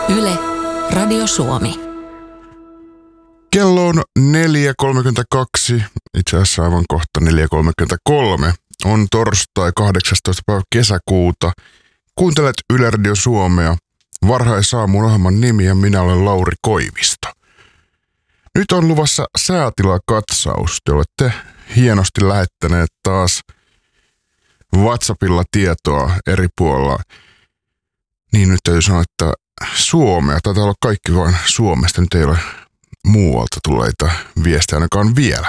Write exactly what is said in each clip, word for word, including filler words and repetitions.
Yle, Radio Suomi. Kello on neljä kolmekymmentäkaksi, itse asiassa aivan kohta neljä kolmekymmentäkolme. On torstai kahdeksastoista päivä kesäkuuta. Kuuntelet Yle Radio Suomea. Varhaisaamun ohjelman nimi ja minä olen Lauri Koivisto. Nyt on luvassa säätilakatsaus. Te olette hienosti lähettäneet taas WhatsAppilla tietoa eri puolilla. Niin nyt täytyy sanoa, että Suomea. Taitaa olla kaikki vain Suomesta. Nyt ei ole muualta tulleita viestejä ainakaan vielä.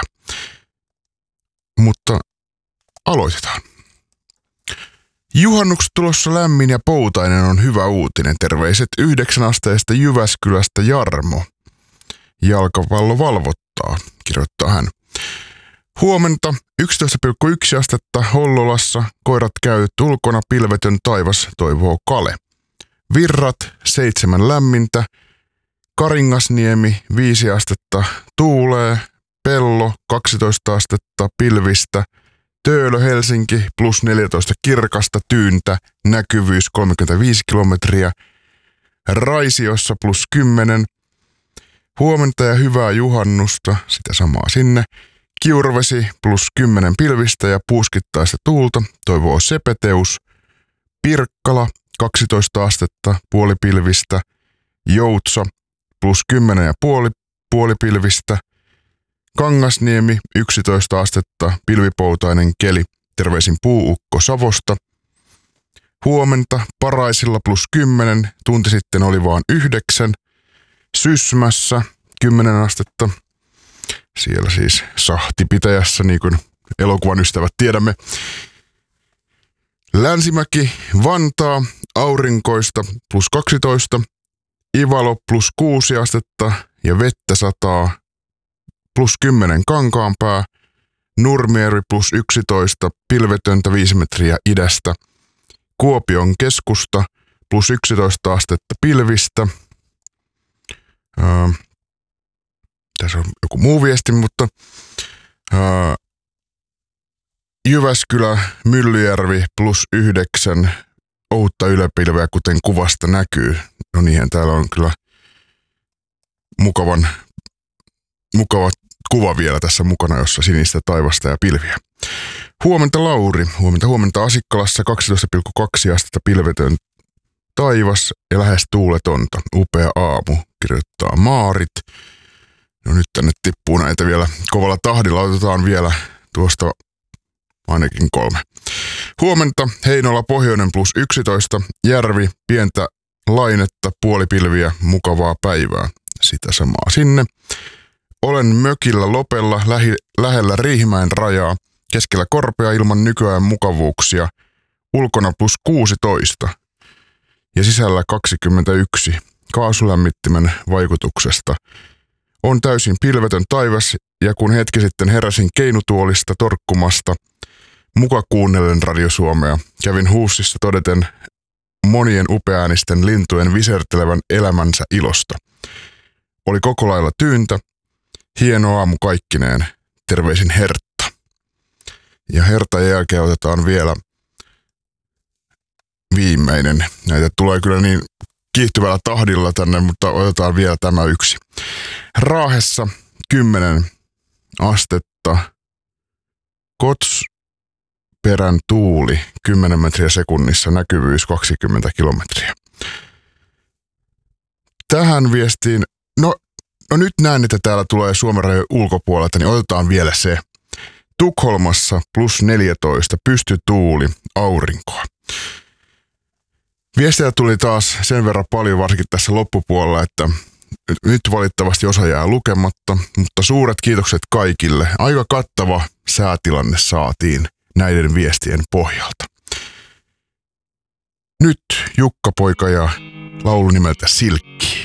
Mutta aloitetaan. Juhannukset tulossa lämmin ja poutainen on hyvä uutinen. Terveiset yhdeksän asteesta Jyväskylästä Jarmo. Jalkapallo valvottaa, kirjoittaa hän. Huomenta yksitoista pilkku yksi astetta Hollolassa. Koirat käyt ulkona, pilvetön taivas, toivoo Kale. Virrat seitsemän lämmintä. Karingasniemi viisi astetta tuulee. Pello kaksitoista astetta pilvistä. Töölö Helsinki plus neljätoista kirkasta tyyntä, näkyvyys kolmekymmentäviisi kilometriä. Raisiossa plus kymmenen. Huomenta ja hyvää juhannusta, sitä samaa sinne. Kiurvesi plus kymmenen pilvistä ja puuskittaista tuulta, toivoo Sepeteus. Pirkkala kaksitoista astetta, puolipilvistä. Joutsa plus kymmenen ja puoli, puolipilvistä. Kangasniemi yksitoista astetta, pilvipoutainen keli, terveisin puuukko Savosta. Huomenta Paraisilla plus kymmenen, tunti sitten oli vaan yhdeksän. Sysmässä kymmenen astetta, siellä siis sahtipitäjässä, niin kuin elokuvan ystävät tiedämme. Länsimäki Vantaa, aurinkoista plus kaksitoista. Ivalo plus kuusi astetta ja vettä sataa. Plus kymmenen Kankaanpää, Nurmijärvi plus yksitoista, pilvetöntä viisi metriä idästä. Kuopion keskusta plus yksitoista astetta pilvistä. Öö, tässä on joku muu viesti, mutta öö, Jyväskylä, Myllyjärvi plus yhdeksän, outta yläpilveä, kuten kuvasta näkyy. No niinhän täällä on kyllä mukavan Mukava kuva vielä tässä mukana, jossa sinistä taivasta ja pilviä. Huomenta Lauri. Huomenta huomenta Asikkalassa kaksitoista pilkku kaksi astetta pilvetön taivas ja lähes tuuletonta. Upea aamu, kirjoittaa Maarit. No nyt tänne tippuu näitä vielä kovalla tahdilla. Otetaan vielä tuosta ainakin kolme. Huomenta Heinola Pohjoinen plus yksitoista. Järvi pientä lainetta, puolipilviä, mukavaa päivää. Sitä samaa sinne. Olen mökillä Lopella lähi, lähellä Riihimäen rajaa, keskellä korpea ilman nykyään mukavuuksia, ulkona plus kuusitoista ja sisällä kaksikymmentäyksi kaasulämmittimen vaikutuksesta. On täysin pilvetön taivas ja kun hetki sitten heräsin keinutuolista torkkumasta, muka kuunnellen Radio Suomea, kävin Huussissa todeten monien upeäänisten lintujen visertelevän elämänsä ilosta. Oli koko lailla tyyntä. Hieno aamu kaikkineen. Terveisin Hertta. Ja Hertan jälkeen otetaan vielä viimeinen. Näitä tulee kyllä niin kiihtyvällä tahdilla tänne, mutta otetaan vielä tämä yksi. Raahessa kymmenen astetta. Kotsperän tuuli kymmenen metriä sekunnissa, näkyvyys kaksikymmentä kilometriä. Tähän viestiin, no No nyt näen, että täällä tulee Suomen rajojen ulkopuolelta, niin otetaan vielä se. Tukholmassa plus neljätoista, pystytuuli, aurinkoa. Viestejä tuli taas sen verran paljon, varsinkin tässä loppupuolella, että nyt valitettavasti osa jää lukematta, mutta suuret kiitokset kaikille. Aika kattava säätilanne saatiin näiden viestien pohjalta. Nyt Jukka-poika ja laulu nimeltä Silkki.